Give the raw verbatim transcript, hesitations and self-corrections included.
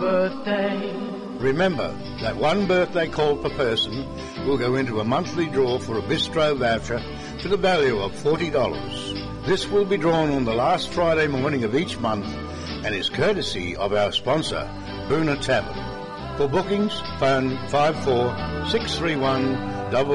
birthday. Remember that one birthday call per person will go into a monthly draw for a bistro voucher to the value of forty dollars. This will be drawn on the last Friday morning of each month and is courtesy of our sponsor, Boona Tavern. For bookings, phone five four six three one